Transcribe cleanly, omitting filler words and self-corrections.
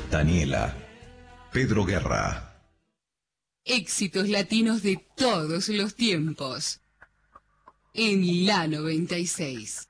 Daniela, Pedro Guerra. Éxitos latinos de todos los tiempos. En la 96.